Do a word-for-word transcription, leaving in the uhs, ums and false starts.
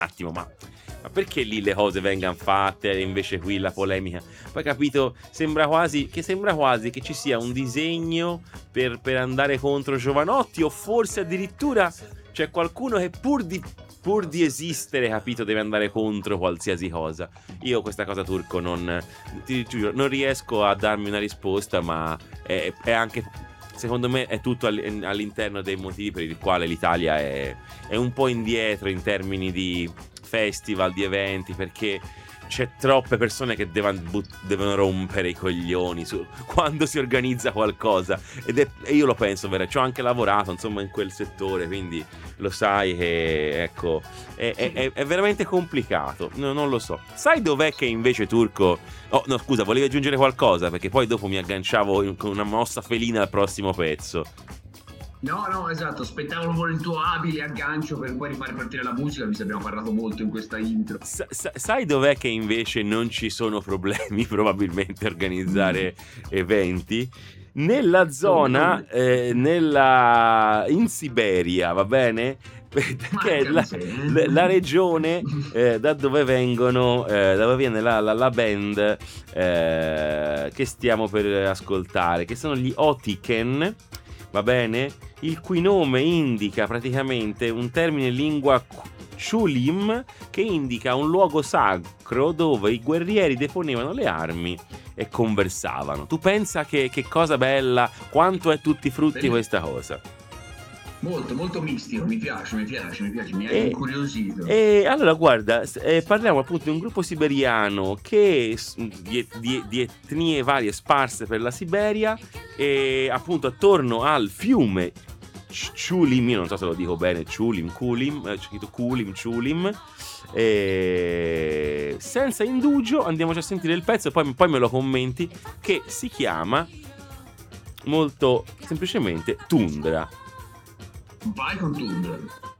attimo, ma ma perché lì le cose vengan fatte e invece qui la polemica? Poi capito, sembra quasi che sembra quasi che ci sia un disegno per per andare contro Jovanotti o forse addirittura c'è qualcuno che pur di pur di esistere, capito, deve andare contro qualsiasi cosa. Io questa cosa Turco non ti giuro, non riesco a darmi una risposta, ma è è anche secondo me è tutto all all'interno dei motivi per il quale l'Italia è è un po' indietro in termini di festival, di eventi, perché c'è troppe persone che devan but devono rompere i coglioni su quando si organizza qualcosa ed è e io lo penso vera c'ho anche lavorato insomma in quel settore, quindi lo sai che ecco è è è è veramente complicato. No, non lo so. Sai dov'è che invece Turco oh no scusa, volevi aggiungere qualcosa? Perché poi dopo mi agganciavo in con una mossa felina al prossimo pezzo. No, no, esatto, aspettavo un po' il tuo abile aggancio per poi rifare partire la musica, visto che abbiamo parlato molto in questa intro. Sa sa sai dov'è che invece non ci sono problemi probabilmente a Mh. organizzare eventi? Nella Dove, zona, dove? ehm, nella in Siberia, va bene? Perché è Porca la miseria. l la regione, ehm, da dove vengono ehm, da dove viene la la la band, ehm, che stiamo per ascoltare, che sono gli Otiken, va bene? Il cui nome indica praticamente un termine in lingua q Chulim, che indica un luogo sacro dove i guerrieri deponevano le armi e conversavano. Tu pensa che che cosa bella, quanto è tutti frutti Bell questa cosa. Molto, molto mistico, mi piace, mi piace, mi piace, mi hai E incuriosito. e allora guarda, s ehm, parliamo appunto di un gruppo siberiano che s mhmm, di e di di etnie varie sparse per la Siberia e appunto attorno al fiume C Chulim, io non so se lo dico bene, Chulim, Kulim, ehm, scritto Kulim, Chulim. Ehm, senza indugio andiamoci a sentire il pezzo e poi poi me lo commenti, che si chiama molto semplicemente Tundra. Vai con Tundra.